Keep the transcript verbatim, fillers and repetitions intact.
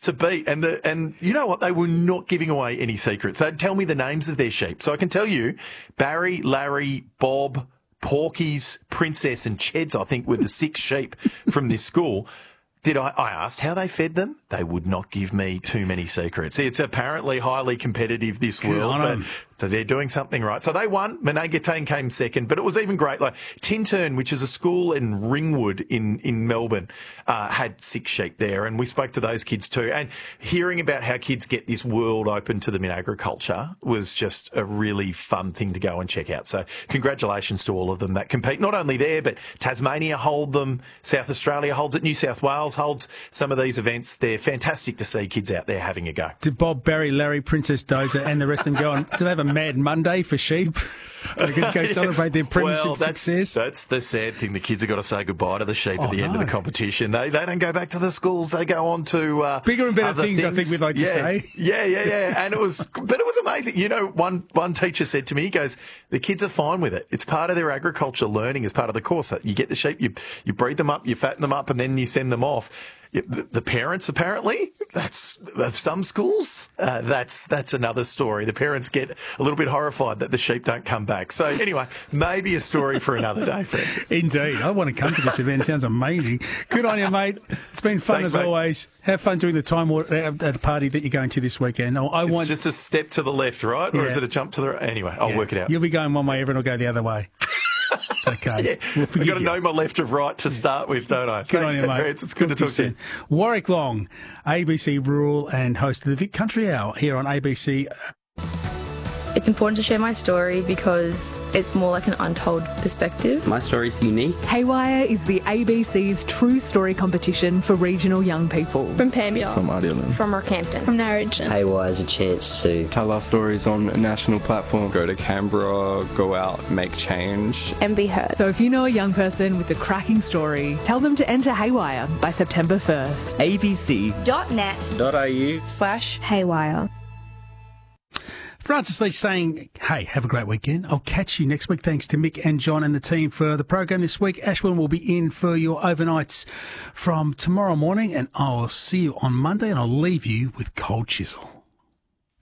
to beat. And the, and you know what? They were not giving away any secrets. They'd tell me the names of their sheep. So I can tell you, Barry, Larry, Bob, Porky's, Princess and Cheds, I think, were the six sheep from this school. Did I, I asked how they fed them. They would not give me too many secrets. It's apparently highly competitive, this Good world, on but 'em. they're doing something right. So they won. Menangatane came second, but it was even great. Like Tintern, which is a school in Ringwood in, in Melbourne, uh, had six sheep there, and we spoke to those kids too. And hearing about how kids get this world open to them in agriculture was just a really fun thing to go and check out. So congratulations to all of them that compete, not only there, but Tasmania hold them, South Australia holds it, New South Wales holds some of these events. They're fantastic to see kids out there having a go. Did Bob, Barry, Larry, Princess Dozer and the rest of them go on? Do they have a Mad Monday for sheep? They can go celebrate their premiership well, that's, success. That's the sad thing. The kids have got to say goodbye to the sheep Oh, at the end no. of the competition. They they don't go back to the schools. They go on to uh, Bigger and better other things, I think we'd like to yeah. say. Yeah, yeah, yeah. And it was, but it was amazing. You know, one one teacher said to me, he goes, the kids are fine with it. It's part of their agriculture learning as part of the course. You get the sheep, you you breed them up, you fatten them up, and then you send them off. The parents, apparently, that's of some schools. Uh, that's that's another story. The parents get a little bit horrified that the sheep don't come back. So anyway, maybe a story for another day, Francis. Indeed. I want to come to this event. It sounds amazing. Good on you, mate. It's been fun Thanks, as mate. always. Have fun doing the time wa- at at a party that you're going to this weekend. I I It's want. just a step to the left, right? Or Yeah. is it a jump to the right? Anyway, I'll Yeah. work it out. You'll be going one way, everyone will go the other way. It's okay. Yeah, We'll I've forgive got to you. know my left of right to start with, don't I? Good Thanks, on you, mate. Francis. It's good to talk to you. soon. Warwick Long, A B C Rural and host of the Vic Country Hour here on A B C. It's important to share my story because it's more like an untold perspective. My story's unique. Haywire is the A B C's True Story competition for regional young people. From Pambia. From Ardelan. From Rockhampton. From Narrogin. Haywire is a chance to Tell our stories on a national platform. Go to Canberra, go out, make change. And be heard. So if you know a young person with a cracking story, tell them to enter Haywire by September first. abc.net.au Dot net. Slash Haywire. Francis Lee saying, hey, have a great weekend. I'll catch you next week. Thanks to Mick and John and the team for the program this week. Ashwin will be in for your overnights from tomorrow morning, and I'll see you on Monday, and I'll leave you with Cold Chisel.